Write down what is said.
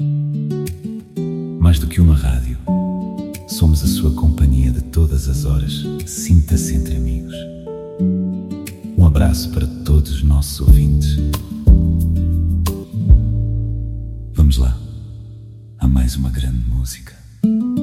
Mais do que uma rádio, somos a sua companhia de todas as horas. Sinta-se entre amigos. Um abraço para todos os nossos ouvintes. Vamos lá, a mais uma grande música.